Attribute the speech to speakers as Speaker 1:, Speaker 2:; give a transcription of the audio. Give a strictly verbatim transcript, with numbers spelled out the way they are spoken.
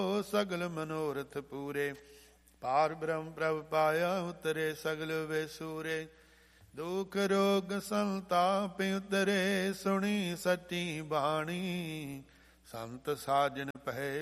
Speaker 1: ਸਗਲ ਮਨੋਰਥ ਪੂਰੇ। ਪਾਰ ਬ੍ਰਹਮ ਪ੍ਰਭ ਪਾਇਆ ਉਤਰੇ ਸਗਲ ਵੇਸੂਰੇ। ਦੁਖ ਰੋਗ ਸੰਤਾਪ ਉਤਰੇ ਸੁਣੀ ਸੱਚੀ ਬਾਣੀ। ਸੰਤ ਸਾਜਨ ਪਹਿ